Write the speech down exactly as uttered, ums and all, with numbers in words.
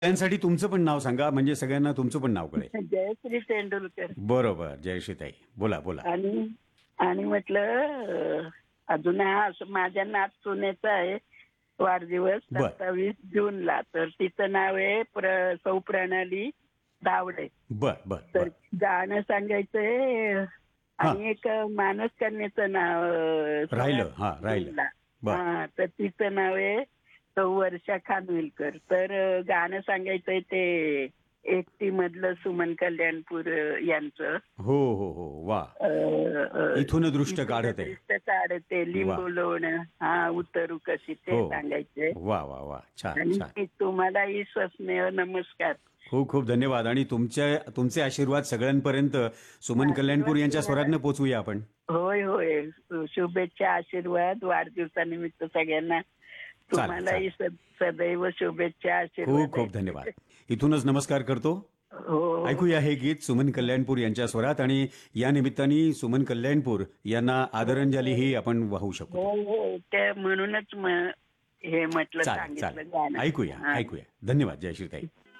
त्यांसाठी तुमचं पण नाव सांगा म्हणजे सगळ्यांना तुमचं पण नाव कळेल. जयश्री तेंडुलकर. बरोबर, जयश्रीताई. बोला, बोला. आणि आणि म्हटलं अ, अजून हा असं माझ्या नात सुनेचा आहे वाढदिवस बर सत्तावीस जूनला. तर तिचं नाव आहे प्र सौ प्रणाली दावडे. बर बर तर बर गाणं सांगायचंय हा आणि एक मानस कन्याचं नाव अ, सोळा राहिलं, हा राहिलं. जूनला. बर हा तर तिचं नाव आहे सौ वर्षा खानविलकर. तर अ, गाणं सांगायचंय ते एकटी मधलं सुमन कल्याणपूर अ, यांचं. हो हो हो वा. अ, अ, इथून दृष्ट इथून काढते. दृष्ट काढते वा. लिंबू लोणं हा उतरू कशी ते हो. सांगायचे. वा वा वा, छान आणि छान. मी तुम्हालाही स्नेह नमस्कार. खूप खूप धन्यवाद आणि तुमच्या तुमचे आशीर्वाद सगळ्यांपर्यंत सुमन आशीर्वाद कल्याणपूर यांच्या तुम्हाला. स्वरातनं पोचवूया आपण. होय होय शुभेच्छा आशीर्वाद वाढदिवसानिमित्त सगळ्यांना. चालेल तुम्हालाही चालेल. स- सदैव शुभेच्छा खूप आशीर्वाद खूप धन्यवाद. आहेत. इथूनच नमस्कार करतो. हो ऐकूया हे गीत सुमन कल्याणपूर यांच्या स्वरात आणि या निमित्ताने सुमन कल्याणपूर यांना हो आदरांजलीही आपण वाहू हो शकतो. हो ते म्हणूनच म- हे म्हटलं चालेल सांगितलं चालेल. गाणं. ऐकूया हा. ऐकूया. धन्यवाद जयश्रीताई.